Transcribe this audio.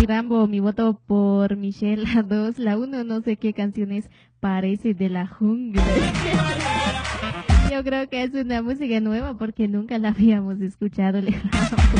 Rambo, mi voto por Michelle. La 2, la uno, no sé qué canciones parece de la jungla. Yo creo que es una música nueva porque nunca la habíamos escuchado. Le Rambo.